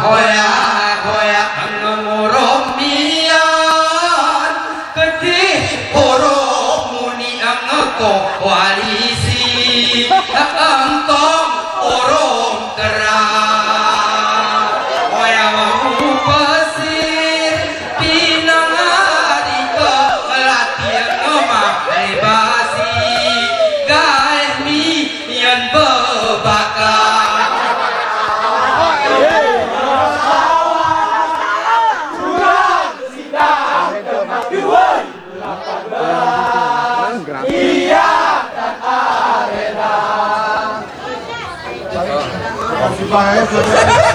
Hoya ngoromian kedih horo muni koalisi entong orong terang hoya mau pesir pinang hari ke latihan ngemah basi gaeh mi yang bebakar Iya dan arena.